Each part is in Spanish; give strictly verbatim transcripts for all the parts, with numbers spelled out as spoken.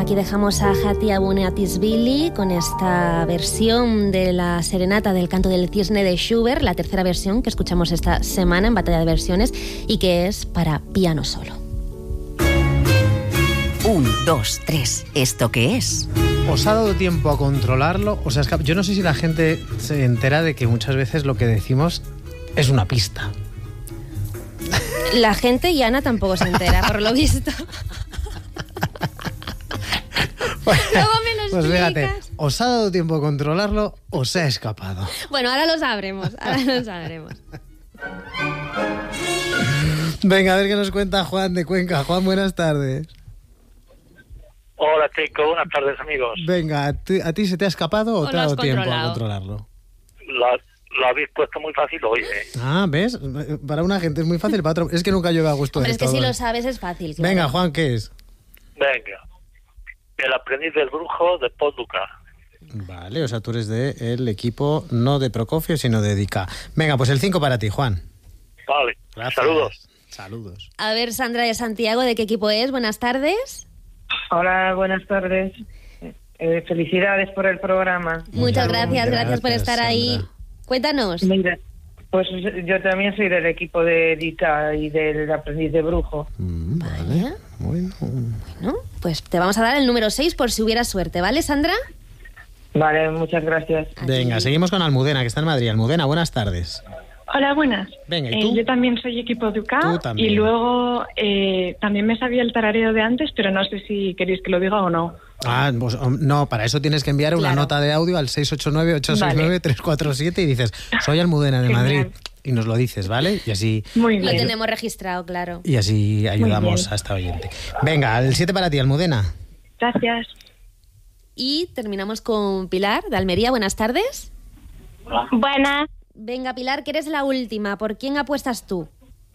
Aquí dejamos a Hati Abuneatisvili con esta versión de la serenata del canto del cisne de Schubert, la tercera versión que escuchamos esta semana en Batalla de Versiones y que es para piano solo. Un, dos, tres. ¿Esto qué es? ¿Os ha dado tiempo a controlarlo? O sea, es que yo no sé si la gente se entera de que muchas veces lo que decimos es una pista. La gente y Ana tampoco se entera, por lo visto. Bueno, Luego me lo pues fíjate, explicas. ¿os ha dado tiempo a controlarlo o se ha escapado? Bueno, ahora lo sabremos, ahora lo sabremos. Venga, a ver qué nos cuenta Juan de Cuenca. Juan, buenas tardes. Hola, chicos. Buenas tardes, amigos. Venga, ¿a ti, a ti se te ha escapado o, ¿O te lo ha has dado tiempo a controlado? controlarlo? La- Lo habéis puesto muy fácil hoy, ¿eh? Ah, ¿ves? Para una gente es muy fácil, para otro... Es que nunca yo a gusto Hombre, de es que esto. si lo sabes es fácil. Claro. Venga, Juan, ¿qué es? Venga. El aprendiz del brujo de Paul Dukas. Vale, o sea, tú eres del equipo no de Prokofiev, sino de Dika. Venga, pues el cinco para ti, Juan. Vale. Gracias. Saludos. Saludos. A ver, Sandra de Santiago, ¿de qué equipo es? Buenas tardes. Hola, buenas tardes. Eh, felicidades por el programa. Muchas Muchas gracias, gracias por gracias, estar ahí. Sandra. Cuéntanos. Mira, pues yo también soy del equipo de Dika y del aprendiz de brujo. Mm, vale. Vale. Bueno. Bueno, pues te vamos a dar el número seis por si hubiera suerte, ¿vale, Sandra? Vale, muchas gracias. Venga, seguimos con Almudena, que está en Madrid. Almudena, buenas tardes. Hola, buenas. Venga, ¿y Eh, tú? yo también soy equipo de U K Tú también. y luego eh, también me sabía el tarareo de antes, pero no sé si queréis que lo diga o no. Ah, pues, um, no, para eso tienes que enviar una Claro. nota de audio al seis ocho nueve, ocho seis nueve, tres cuatro siete y dices, soy Almudena de Genial. Madrid. Y nos lo dices, ¿vale? Y así, Muy Lo bien. tenemos registrado, claro. y así ayudamos bien. a esta oyente. Venga, el siete para ti, Almudena. Gracias. Y terminamos con Pilar de Almería. Buenas tardes. Buenas. Venga, Pilar, que eres la última. ¿Por quién apuestas tú?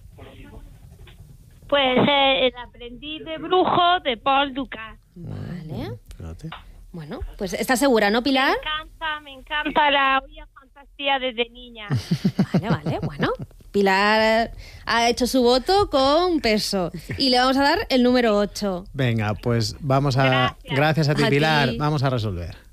Pues eh, el aprendiz de brujo de Paul Dukas. Vale. Espérate. Bueno, pues ¿estás segura, no, Me Pilar? encanta, me encanta, la oía fantasía desde niña. Vale, vale, bueno. Pilar ha hecho su voto con peso. Y le vamos a dar el número ocho. Venga, pues vamos a... Gracias. Gracias a ti, A Pilar. ti. Vamos a resolver.